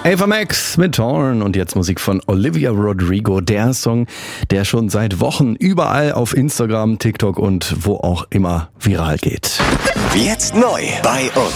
Ava Max mit Torn und jetzt Musik von Olivia Rodrigo. Der Song, der schon seit Wochen überall auf Instagram, TikTok und wo auch immer viral geht. Jetzt neu bei uns.